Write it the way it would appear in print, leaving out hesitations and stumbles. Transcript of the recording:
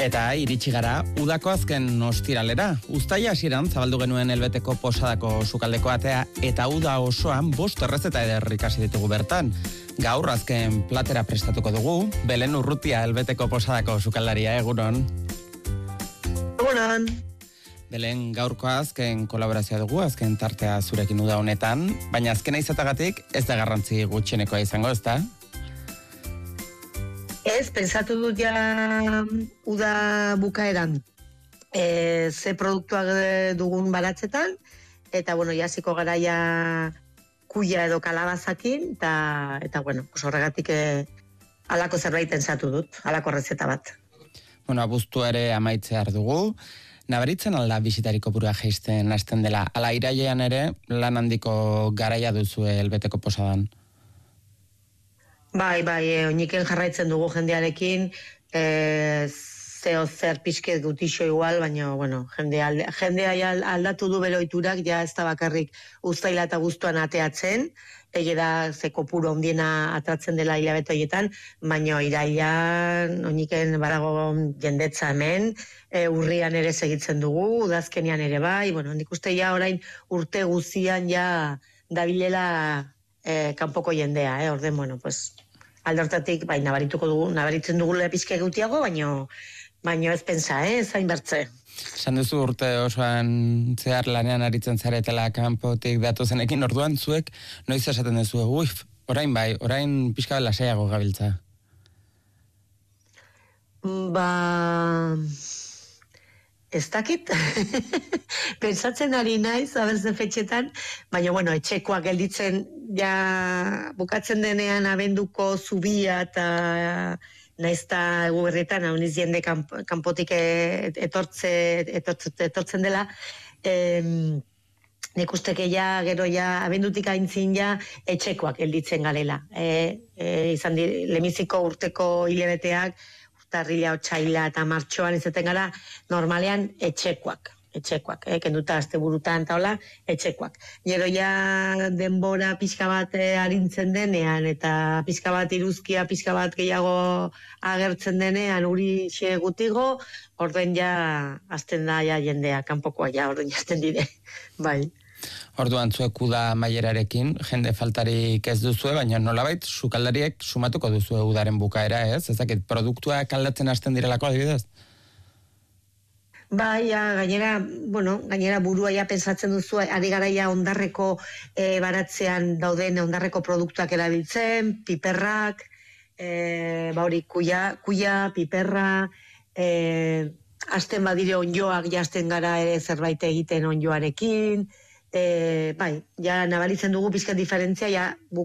Eta iritsi gara udako azken ostiralera. Uztaila hasieran zabaldu genuen Elbeteko Posadako sukaldeko atea eta uda osoan 5 errezeta eder ikasi ditugu bertan. Gaur azken platera prestatuko dugu. Belen Urrutia Elbeteko Posadako sukaldaria, egunon. Egunon. Belen, gaurko azken kolaborazioa dugu, azken tartea zurekin uda honetan, baina azkena izatagatik ez da garrantzi gutxenekoa izango, ezta? Ez, pensatu dut ja uda bukaeran ze produktuak dugun baratzetan, eta bueno, jasiko gara ja kuia edo kalabazakin, eta bueno, horregatik alako zerbait pensatu dut, alako rezeta bat. Bueno, abuztu ere amaitzear dugu. Nabaritzen alda bisitariko burua jaisten hasten dela. Ala irailean ere lan handiko garaia duzu Elbeteko Posadan. Bai, oiniken jarraitzen dugu jendearekin, zeo zer pixket gutixo igual, baina, bueno, jendea aldatu du bere ohiturak, ja ez da bakarrik uztaila eta abuztuan ateatzen, egera ze kopuru ondiena atratzen dela hilabete horietan, baina irailean oiniken barago jendetza hemen, urrian ere segitzen dugu, udazkenean ere bai, bueno, nik uste ja orain urte guzian ja dabilela kanpoko jendea, orden, bueno, pues, alde hortatik, bai, nabaritzen dugu pixke gutiago, baino ez pensa, zain bertze. Esan duzu urte osoan zehar lanean aritzen zaretela kanpotik datozenekin, orduan zuek noiz esaten duzu, orain pixka lasaiago gabiltza. Ez dakit, pensatzen ari naiz, abertzen fetxetan, baina, bueno, etxekoak gelditzen, ja, bukatzen denean abenduko zubia eta naizta eguberretan, hau niz jende kanpotik etortzen dela, nik usteke ja, gero ja, abendutik aintzin ja, etxekoak gelditzen garela. Izan lemiziko urteko hilebeteak, urtarrila, otsaila eta martxoan izaten gara, normalean etxekoak, kenduta asteburutan eta hola, etxekoak. Gero ja denbora pixka bat arintzen denean, eta pixka bat iruzkia, pixka bat gehiago agertzen denean, uri xe gutigo, orden ja azten da ja jendea, kanpokoa ja, orden jazten dire, bai. Orduan zuek uda maierarekin, jende faltarik ez duzue, baina nolabait sukaldariek sumatuko duzue udaren bukaera, ez? Ezakit, produktuak aldatzen hasten direlako adibidez? Bai, gainera burua ja pensatzen duzu, ari gara ja ondarreko baratzean dauden ondarreko produktuak erabiltzen, piperrak, hori kuia, piperra, hasten badire onjoak jazten gara ere zerbait egiten onjoarekin, bai, ja nabaritzen dugu pizkat diferentzia, ja